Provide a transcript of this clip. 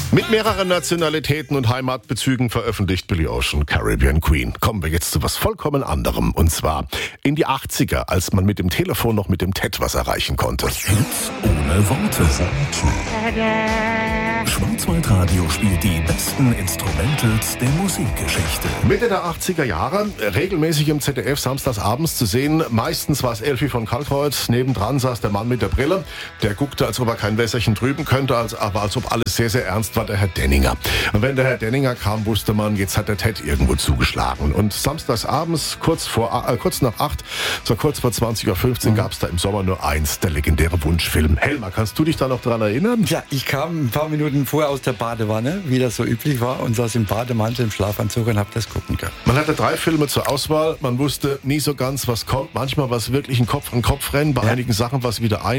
Mit mehreren Nationalitäten und Heimatbezügen veröffentlicht Billy Ocean Caribbean Queen. Kommen wir jetzt zu was vollkommen anderem. Und zwar in die 80er, als man mit dem Telefon noch mit dem TET was erreichen konnte. Hits ohne Worte. Schwarzwaldradio spielt die besten Instrumentals der Musikgeschichte. Mitte der 80er Jahre, regelmäßig im ZDF samstags abends zu sehen. Meistens war es Elfi von Kalkreuth. Nebendran saß der Mann mit der Brille. Der guckte, als ob er kein Wässerchen trüben könnte, aber als ob alles sehr, sehr ernst war, der Herr Denninger. Und wenn der Herr Denninger kam, wusste man, jetzt hat der TET irgendwo zugeschlagen. Und samstags abends, kurz nach 8, so kurz vor 20.15 Uhr, gab es da im Sommer nur eins, der legendäre Wunschfilm. Helmer, kannst du dich da noch dran erinnern? Ja, ich kam ein paar Minuten vorher aus der Badewanne, wie das so üblich war, und saß im Bademantel, im Schlafanzug und hab das gucken können. Man hatte 3 Filme zur Auswahl. Man wusste nie so ganz, was kommt. Manchmal war es wirklich ein Kopf-an-Kopf-Rennen. Bei einigen Sachen war es wieder